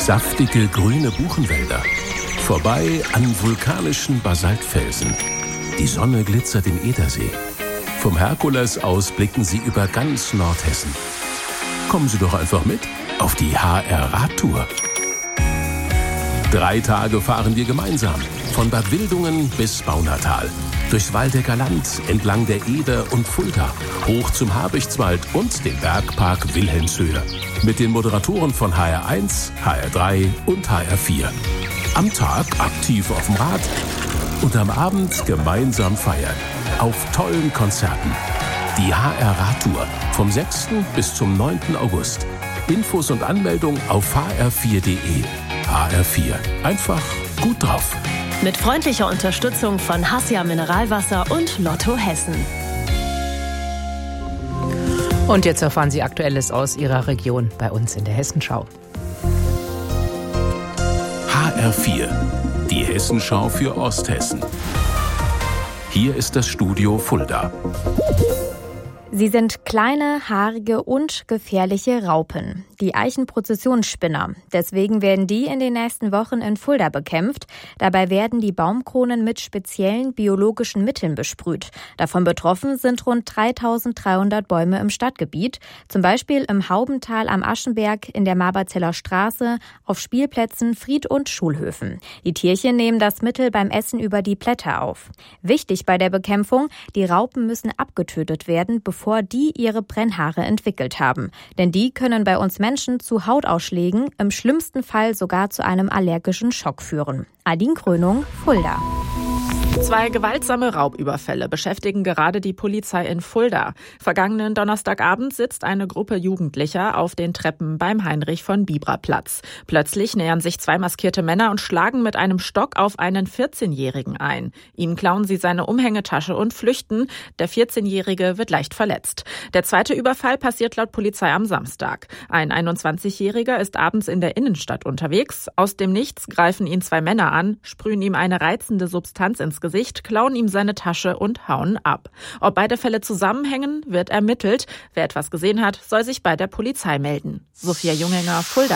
Saftige grüne Buchenwälder. Vorbei an vulkanischen Basaltfelsen. Die Sonne glitzert im Edersee. Vom Herkules aus blicken Sie über ganz Nordhessen. Kommen Sie doch einfach mit auf die HR-Radtour. 3 Tage fahren wir gemeinsam. Von Bad Wildungen bis Baunatal. Durchs Waldecker Land, entlang der Eder und Fulda. Hoch zum Habichtswald und den Bergpark Wilhelmshöhe. Mit den Moderatoren von HR1, HR3 und HR4. Am Tag aktiv auf dem Rad und am Abend gemeinsam feiern. Auf tollen Konzerten. Die HR-Radtour vom 6. bis zum 9. August. Infos und Anmeldung auf hr4.de. HR4. Einfach gut drauf. Mit freundlicher Unterstützung von Hassia Mineralwasser und Lotto Hessen. Und jetzt erfahren Sie Aktuelles aus Ihrer Region bei uns in der Hessenschau. HR4. Die Hessenschau für Osthessen. Hier ist das Studio Fulda. Sie sind kleine, haarige und gefährliche Raupen, die Eichenprozessionsspinner. Deswegen werden die in den nächsten Wochen in Fulda bekämpft. Dabei werden die Baumkronen mit speziellen biologischen Mitteln besprüht. Davon betroffen sind rund 3.300 Bäume im Stadtgebiet, zum Beispiel im Haubental am Aschenberg, in der Marberzeller Straße, auf Spielplätzen, Fried- und Schulhöfen. Die Tierchen nehmen das Mittel beim Essen über die Blätter auf. Wichtig bei der Bekämpfung, die Raupen müssen abgetötet werden, bevor die ihre Brennhaare entwickelt haben. Denn die können bei uns Menschen zu Hautausschlägen, im schlimmsten Fall sogar zu einem allergischen Schock führen. Adin Krönung, Fulda. 2 gewaltsame Raubüberfälle beschäftigen gerade die Polizei in Fulda. Vergangenen Donnerstagabend sitzt eine Gruppe Jugendlicher auf den Treppen beim Heinrich-von-Bibra-Platz. Plötzlich nähern sich 2 maskierte Männer und schlagen mit einem Stock auf einen 14-Jährigen ein. Ihm klauen sie seine Umhängetasche und flüchten. Der 14-Jährige wird leicht verletzt. Der zweite Überfall passiert laut Polizei am Samstag. Ein 21-Jähriger ist abends in der Innenstadt unterwegs. Aus dem Nichts greifen ihn 2 Männer an, sprühen ihm eine reizende Substanz ins Gesicht, klauen ihm seine Tasche und hauen ab. Ob beide Fälle zusammenhängen, wird ermittelt. Wer etwas gesehen hat, soll sich bei der Polizei melden. Sophia Junghänger, Fulda.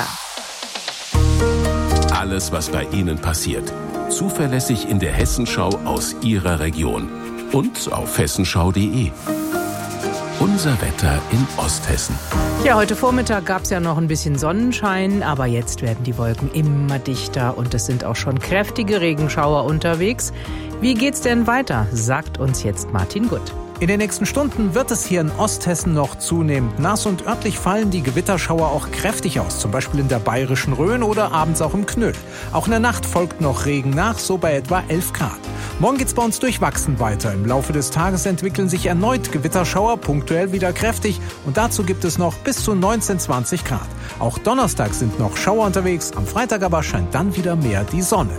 Alles, was bei Ihnen passiert. Zuverlässig in der Hessenschau aus Ihrer Region. Und auf hessenschau.de. Unser Wetter in Osthessen. Ja, heute Vormittag gab es ja noch ein bisschen Sonnenschein, aber jetzt werden die Wolken immer dichter und es sind auch schon kräftige Regenschauer unterwegs. Wie geht's denn weiter, sagt uns jetzt Martin Gutt. In den nächsten Stunden wird es hier in Osthessen noch zunehmend nass und örtlich fallen die Gewitterschauer auch kräftig aus, zum Beispiel in der bayerischen Rhön oder abends auch im Knöll. Auch in der Nacht folgt noch Regen nach, so bei etwa 11 Grad. Morgen geht's bei uns durchwachsen weiter. Im Laufe des Tages entwickeln sich erneut Gewitterschauer, punktuell wieder kräftig und dazu gibt es noch bis zu 19-20 Grad. Auch Donnerstag sind noch Schauer unterwegs, am Freitag aber scheint dann wieder mehr die Sonne.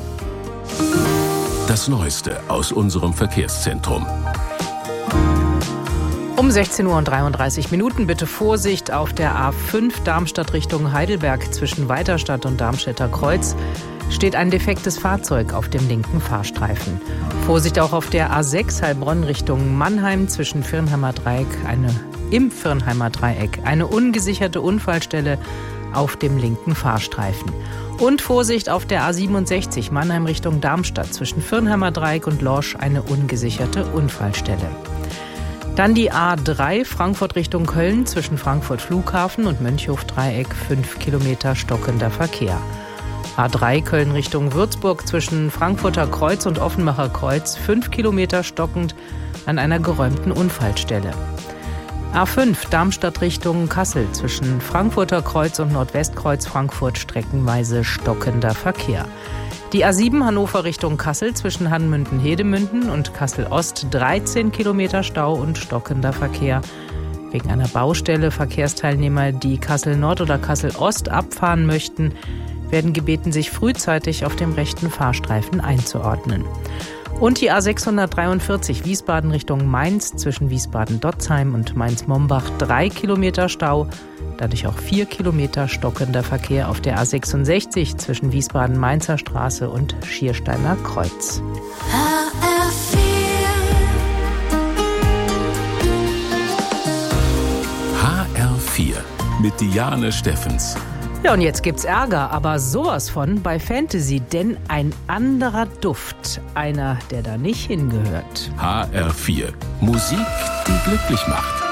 Das Neueste aus unserem Verkehrszentrum. Um 16:33 Uhr bitte Vorsicht auf der A5 Darmstadt Richtung Heidelberg zwischen Weiterstadt und Darmstädter Kreuz. Steht ein defektes Fahrzeug auf dem linken Fahrstreifen. Vorsicht auch auf der A6 Heilbronn Richtung Mannheim zwischen im Firnheimer Dreieck. Eine ungesicherte Unfallstelle auf dem linken Fahrstreifen. Und Vorsicht auf der A67 Mannheim Richtung Darmstadt zwischen Firnheimer Dreieck und Lorsch, eine ungesicherte Unfallstelle. Dann die A3 Frankfurt Richtung Köln zwischen Frankfurt Flughafen und Mönchhof-Dreieck, 5 Kilometer stockender Verkehr. A3 Köln Richtung Würzburg zwischen Frankfurter Kreuz und Offenbacher Kreuz, 5 Kilometer stockend an einer geräumten Unfallstelle. A5 Darmstadt Richtung Kassel zwischen Frankfurter Kreuz und Nordwestkreuz Frankfurt streckenweise stockender Verkehr. Die A7 Hannover Richtung Kassel zwischen Hanmünden-Hedemünden und Kassel-Ost 13 Kilometer Stau und stockender Verkehr. Wegen einer Baustelle Verkehrsteilnehmer, die Kassel-Nord oder Kassel-Ost abfahren möchten, werden gebeten, sich frühzeitig auf dem rechten Fahrstreifen einzuordnen. Und die A643 Wiesbaden Richtung Mainz zwischen Wiesbaden-Dotzheim und Mainz-Mombach 3 Kilometer Stau. Dadurch auch 4 Kilometer stockender Verkehr auf der A66 zwischen Wiesbaden-Mainzer Straße und Schiersteiner Kreuz. HR4 mit Diane Steffens. Ja, und jetzt gibt's Ärger, aber sowas von bei Fantasy, denn ein anderer Duft, einer, der da nicht hingehört. HR4, Musik, die glücklich macht.